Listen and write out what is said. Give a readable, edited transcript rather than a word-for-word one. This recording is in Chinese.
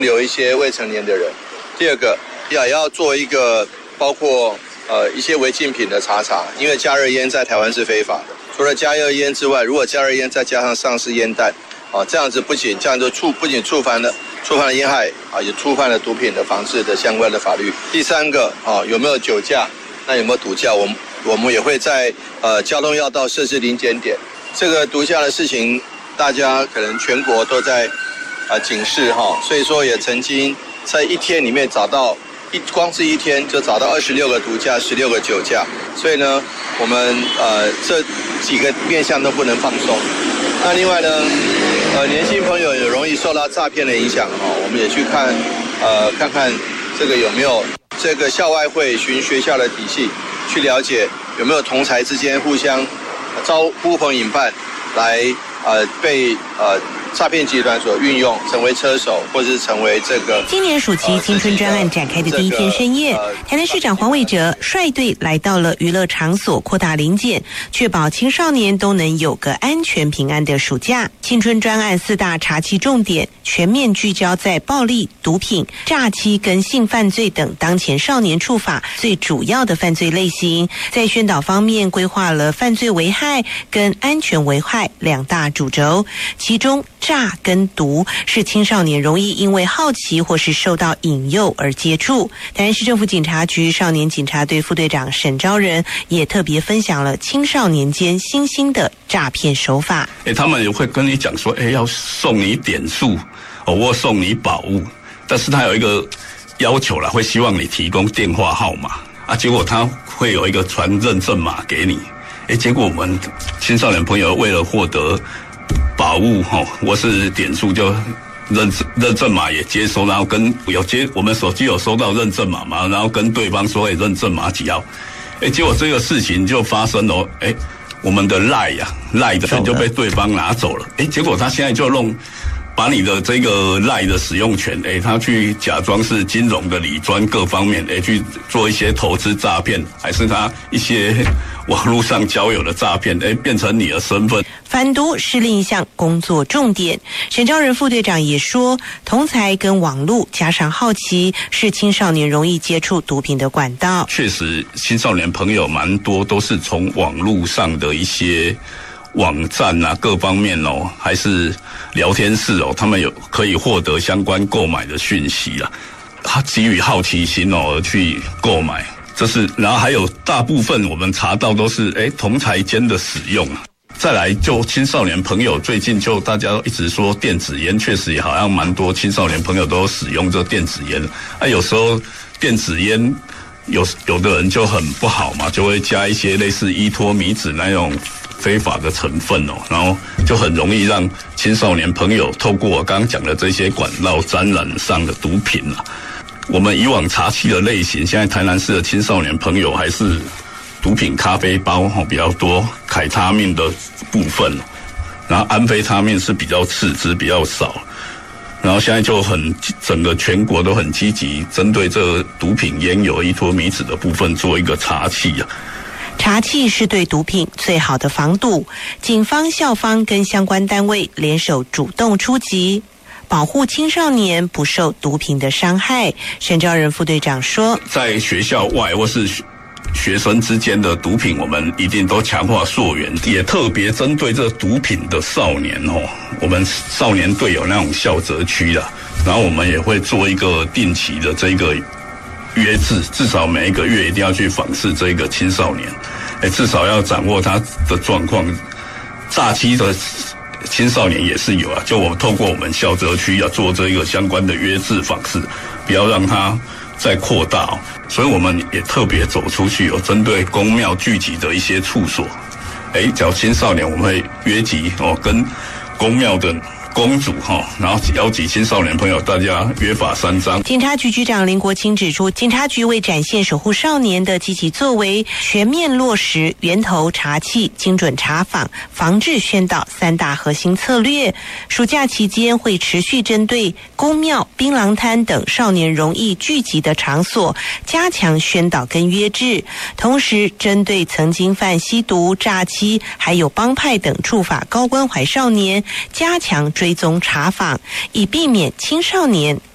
留一些未成年的人。第二个也要做一个包括一些违禁品的查，因为加热烟在台湾是非法的。除了加热烟之外，如果加热烟再加上上市烟弹，这样子不仅触犯了烟害也触犯了毒品的防治的相关的法律。第三个有没有酒驾，那有没有毒驾，我们也会在交通要道设置临检点。这个毒驾的事情，大家可能全国都在警示所以说也曾经在一天里面找到光是一天就找到26个毒驾，16个酒驾，所以呢，我们这几个面向都不能放松。那另外呢，年轻朋友也容易受到诈骗的影响我们也去看看这个有没有这个校外会循学校的体系，去了解有没有同侪之间互相呼朋引伴来被诈骗集团所运用，成为车手，或是成为这个。 今年暑期青春专案展开的第一天深夜，台南市长黄伟哲率队来到了娱乐场所，扩大临检，确保青少年都能有个安全平安的暑假。青春专案4大查缉重点，全面聚焦在暴力、毒品、诈欺跟性犯罪等当前少年触法最主要的犯罪类型。在宣导方面，规划了犯罪危害跟安全危害2大主轴，其中诈跟毒是青少年容易因为好奇或是受到引诱而接触。台南市政府警察局少年警察队副队长沈昭仁也特别分享了青少年间新兴的诈骗手法。 他们也会跟你讲说，要送你点数或送你宝物，但是他有一个要求啦，会希望你提供电话号码结果他会有一个传认证码给你。结果我们青少年朋友为了获得宝物或是点数，就认证码也接收，然后我们手机有收到认证码嘛，然后跟对方说认证码几号。结果这个事情就发生了，我们的赖的就被对方拿走了。结果他现在就把你的这个赖的使用权，他去假装是金融的理专各方面，去做一些投资诈骗，还是他一些网络上交友的诈骗，变成你的身份。 反毒是另一项工作重点。沈昭仁副队长也说，同侪跟网络加上好奇，是青少年容易接触毒品的管道。 确实，青少年朋友蛮多都是从网络上的一些网站各方面还是聊天室他们可以获得相关购买的讯息他基于好奇心而去购买，然后还有大部分我们查到都是同侪间的使用再来就青少年朋友，最近就大家都一直说电子烟，确实也好像蛮多青少年朋友都使用这电子烟有时候电子烟有的人就很不好嘛，就会加一些类似依托米酯那种非法的成分然后就很容易让青少年朋友透过我刚刚讲的这些管道沾染上的毒品我们以往查缉的类型，现在台南市的青少年朋友还是毒品咖啡包比较多，凯他命的部分，然后安非他命是比较次之，比较少。然后现在就整个全国都很积极针对这个毒品烟油依托米酯的部分做一个查缉查缉是对毒品最好的防堵，警方、校方跟相关单位联手主动出击，保护青少年不受毒品的伤害。沈昭仁副队长说， 在学校外或是学生之间的毒品，我们一定都强化溯源，也特别针对这毒品的少年我们少年队有那种校责区然后我们也会做一个定期的这个约制，至少每一个月一定要去访视这个青少年，至少要掌握他的状况。诈欺的青少年也是有就我们透过我们校责区要做这个相关的约制访视，不要让他再扩大所以我们也特别走出去，有针对公庙聚集的一些处所，只要青少年我们会约集跟公庙的公主然后邀集青少年朋友，大家约法三章。 警察局局长林国清指出，警察局为展现守护少年的积极作为，全面落实源头查缉、精准查访、防治宣导3大核心策略。暑假期间会持续针对公庙、槟榔摊等少年容易聚集的场所加强宣导跟约制，同时针对曾经犯吸毒、诈欺还有帮派等触法高关怀少年加强追踪查访，以避免青少年